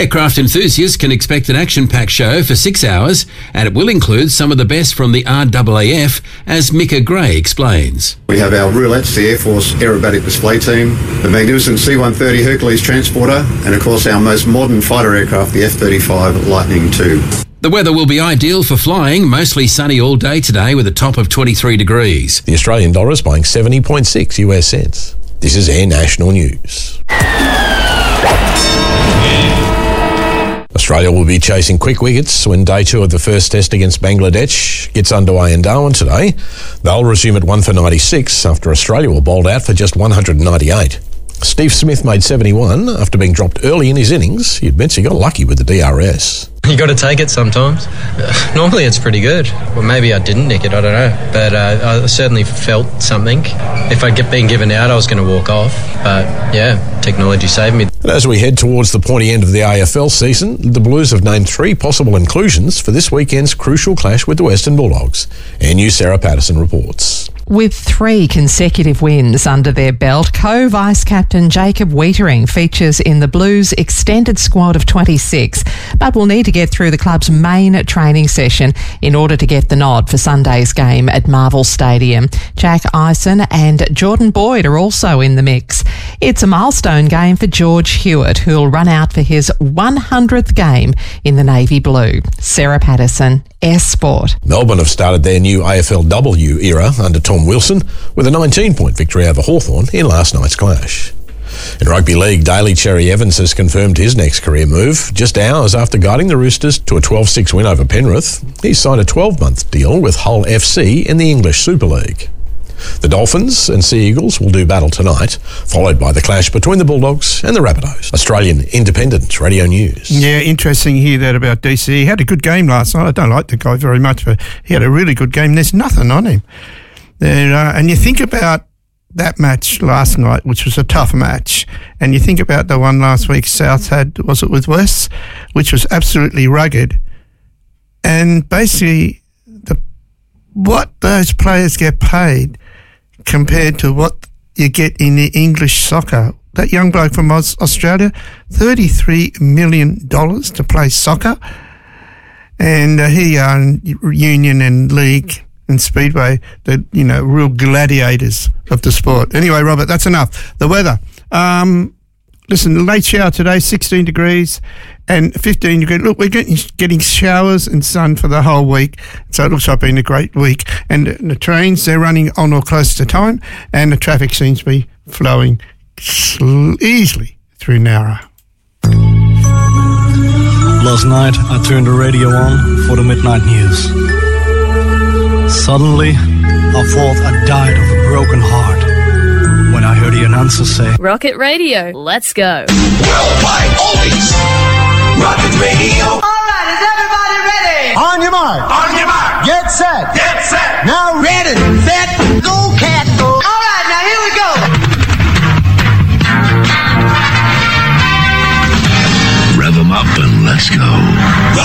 Aircraft enthusiasts can expect an action-packed show for 6 hours, and it will include some of the best from the RAAF, as Micah Gray explains. We have our Roulettes, the Air Force Aerobatic Display Team, the magnificent C-130 Hercules transporter, and of course our most modern fighter aircraft, the F-35 Lightning II. The weather will be ideal for flying, mostly sunny all day today with a top of 23 degrees. The Australian dollar is buying 70.6 US cents. This is Air National News. Australia will be chasing quick wickets when day 2 of the first test against Bangladesh gets underway in Darwin today. They'll resume at 1 for 96 after Australia were bowled out for just 198. Steve Smith made 71 after being dropped early in his innings. He admits he got lucky with the DRS. You got to take it sometimes. Normally it's pretty good. Well, maybe I didn't nick it, I don't know. But I certainly felt something. If I'd been given out, I was going to walk off. But yeah, technology saved me. And as we head towards the pointy end of the AFL season, the Blues have named 3 possible inclusions for this weekend's crucial clash with the Western Bulldogs. Air News' Sarah Patterson reports. With 3 consecutive wins under their belt, co-vice-captain Jacob Wiedering features in the Blues' extended squad of 26, but will need to get through the club's main training session in order to get the nod for Sunday's game at Marvel Stadium. Jack Eisen and Jordan Boyd are also in the mix. It's a milestone game for George Hewitt, who'll run out for his 100th game in the Navy Blue. Sarah Patterson, S Sport. Melbourne have started their new AFLW era under Tom Wilson with a 19-point victory over Hawthorn in last night's clash. In rugby league, Daly Cherry Evans has confirmed his next career move just hours after guiding the Roosters to a 12-6 win over Penrith. He's signed a 12-month deal with Hull FC in the English Super League. The Dolphins and Sea Eagles will do battle tonight, followed by the clash between the Bulldogs and the Rabbitohs. Australian Independent Radio News. Yeah, interesting to hear that about DC. He had a good game last night. I don't like the guy very much, but he had a really good game. There's nothing on him. And you think about that match last night, which was a tough match, and you think about the one last week South had, was it with West, which was absolutely rugged. And basically, what those players get paid compared to what you get in the English soccer. That young bloke from Australia, $33 million to play soccer. And here are in Union and League and Speedway, the real gladiators of the sport. Anyway, Robert, that's enough. The weather. Listen, late shower today, 16 degrees and 15 degrees. Look, we're getting showers and sun for the whole week, so it looks like it's been a great week. And the trains, they're running on or close to time, and the traffic seems to be flowing easily through Nowra. Last night, I turned the radio on for the midnight news. Suddenly, I thought I died of a broken heart when I heard the announcer say, Rocket Radio, let's go. Worldwide oldies.